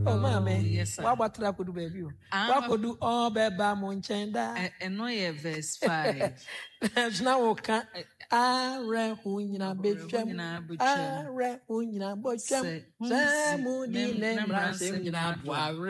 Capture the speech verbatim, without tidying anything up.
Oh, mama. Yes, sir. What about that could do, baby? Ah, What could do all beba monchenda? And no, yeah, verse five. There's now can are hunyina bechem. Are hunyina bechem. Samudi nembra semnyina